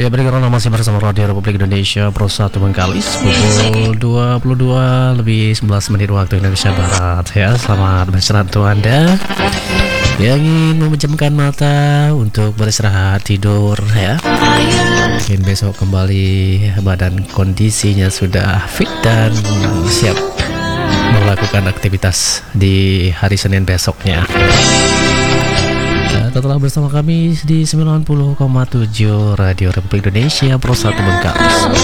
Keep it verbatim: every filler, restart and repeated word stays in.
Ya, berikutnya masih bersama Radio Republik Indonesia Pro satu Bengkalis pukul dua puluh dua lebih sebelas menit waktu Indonesia Barat ya. Selamat beristirahat untuk Anda yang ingin memejamkan mata untuk beristirahat tidur ya. Mungkin besok kembali badan kondisinya sudah fit dan siap melakukan aktivitas di hari Senin besoknya. Tetaplah bersama kami di sembilan puluh koma tujuh Radio Republik Indonesia Pro satu Bengkalis.